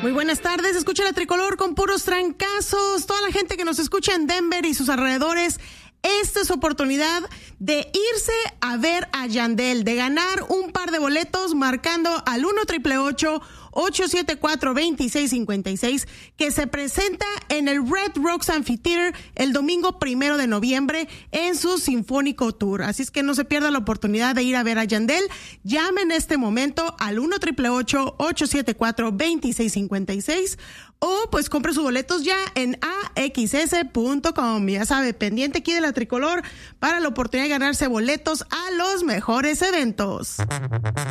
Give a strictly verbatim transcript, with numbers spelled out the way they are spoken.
Muy buenas tardes, escucha la Tricolor con puros trancazos. Toda la gente que nos escucha en Denver y sus alrededores, esta es su oportunidad de irse a ver a Yandel, de ganar un par de boletos marcando al uno triple ocho, ocho siete cuatro, dos seis cinco seis, que se presenta en el Red Rocks Amphitheater el domingo primero de noviembre en su Sinfónico Tour. Así es que no se pierda la oportunidad de ir a ver a Yandel. Llame en este momento al uno triple ocho, ocho siete cuatro, dos seis cinco seis o pues compre sus boletos ya en a x s punto com. Ya sabe, pendiente aquí de la Tricolor para la oportunidad de ganarse boletos a los mejores eventos.